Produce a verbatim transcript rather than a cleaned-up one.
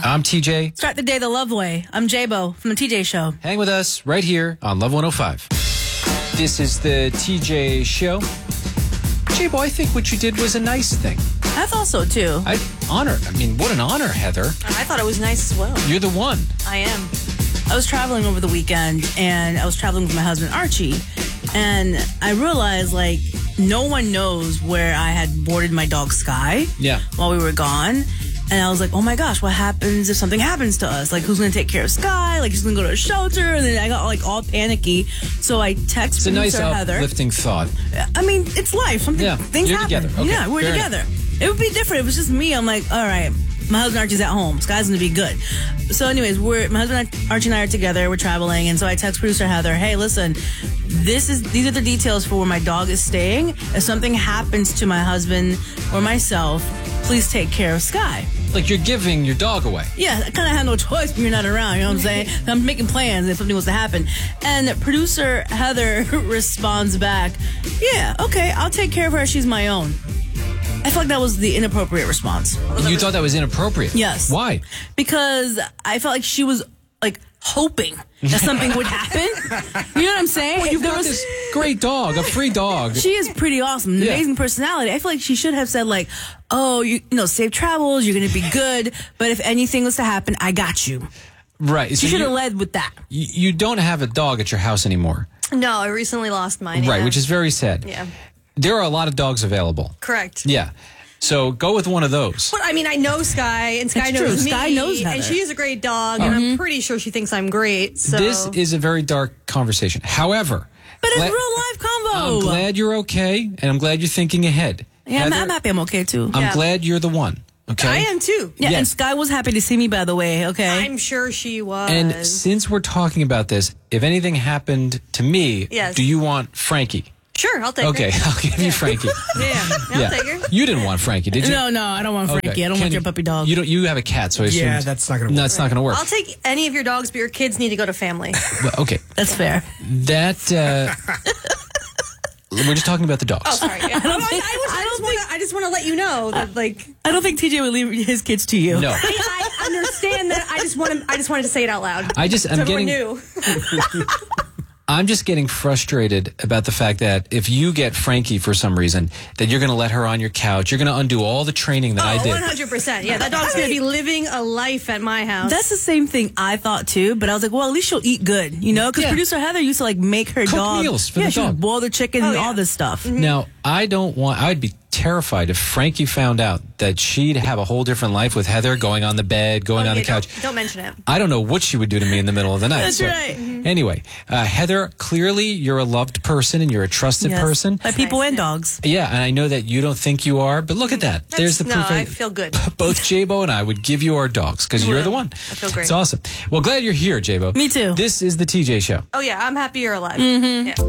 I'm T J. Start the day the love way. I'm J-Bo from the T J Show. Hang with us right here on Love one oh five. This is the T J Show. J-Bo, I think what you did was a nice thing. I thought so, too. I honor. I mean, what an honor, Heather. I thought it was nice as well. You're the one. I am. I was traveling over the weekend, and I was traveling with my husband, Archie, and I realized, like, no one knows where I had boarded my dog, Sky, Yeah. while we were gone. And I was like, oh my gosh, what happens if something happens to us? Like, who's going to take care of Sky? Like, she's going to go to a shelter? And then I got, like, all panicky. So I text It's a nice producer Heather. uplifting thought. I mean, it's life. Something, Yeah, things you're happen. together. Okay, yeah, we're fair together. It would be different. It was just me. I'm like, all right, my husband Archie's at home. Sky's going to be good. So anyways, we're my husband Archie and I are together. We're traveling. And so I text producer Heather, hey, listen, this is these are the details for where my dog is staying. If something happens to my husband or myself, please take care of Sky. Like you're giving your dog away. Yeah, I kind of have no choice when you're not around, you know what I'm saying? I'm making plans if something was to happen. And producer Heather responds back, yeah, okay, I'll take care of her. She's my own. I felt like that was the inappropriate response. You thought that was inappropriate? Yes. Why? Because I felt like she was, like, hoping that something would happen. You know what I'm saying? Well, If you've there got was- this great dog, a free dog. She is pretty awesome. An Yeah. amazing personality. I feel like she should have said, like, oh, you, you know, safe travels, you're going to be good, but if anything was to happen, I got you. Right. She So should have you, led with that. you you don't have a dog at your house anymore. No, I recently lost mine. Right, yeah. which is very sad. Yeah. There are a lot of dogs available. Correct. Yeah. So go with one of those. But I mean, I know Sky, and Sky It's knows true. me, Sky knows and Heather. she is a great dog, and I'm pretty sure she thinks I'm great. So This is a very dark conversation. However, But it's gla- real life combo. I'm glad you're okay, and I'm glad you're thinking ahead. Yeah, I'm, Heather, I'm happy I'm okay, too. I'm Yeah. glad you're the one. Okay. I am too. Yeah, Yeah. and Sky was happy to see me, by the way, okay? I'm sure she was. And since we're talking about this, if anything happened to me, Yes. do you want Frankie? sure, I'll take Okay, her. I'll give you Frankie. Yeah, I'll take her. You didn't want Frankie, did you? No, no, I don't want Frankie. Okay. I don't Can want your you- puppy dog. You don't. You have a cat, so I assume Yeah, that's not gonna work. That's not going to work. I'll take any of your dogs, but your kids need to go to family. Well, okay, That's fair. that. Uh, we're just talking about the dogs. Oh, sorry. Yeah. I, don't I, think- I, was- I I just don't want to. I just want to let you know that, like, I don't think T J would leave his kids to you. No, I, I understand that. I just want to. I just wanted to say it out loud. I just. so I'm everyone getting. knew. I'm just getting frustrated about the fact that if you get Frankie for some reason, that you're going to let her on your couch. You're going to undo all the training that I Oh, did. one hundred percent. Yeah, that dog's going to be living a life at my house. That's the same thing I thought too, but I was like, well, at least she'll eat good, you know? Because Yeah. producer Heather used to like make her Cook dog meals for yeah, the she would dog. boil the chicken Oh, and yeah. all this stuff. Now, I don't want. I'd be terrified if Frankie found out that she'd have a whole different life with Heather going on the bed, going Oh, on yeah, the couch. Don't, don't mention it. I don't know what she would do to me in the middle of the night. That's So, right. Anyway, uh, Heather, clearly you're a loved person and you're a trusted Yes. person. By people Nice, and yeah. dogs. Yeah, and I know that you don't think you are, but look at that. There's the no, proof. I feel good. Both J-Bo and I would give you our dogs because you're Well, the one. I feel great. It's awesome. Well, glad you're here, J-Bo. Me too. This is the T J Show. Oh yeah, I'm happy you're alive. Yeah.